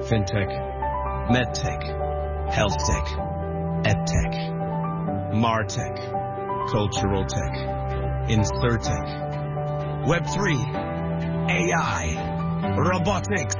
fintech, medtech, healthtech, edtech, martech, cultural tech, insurtech, Web3, AI, robotics,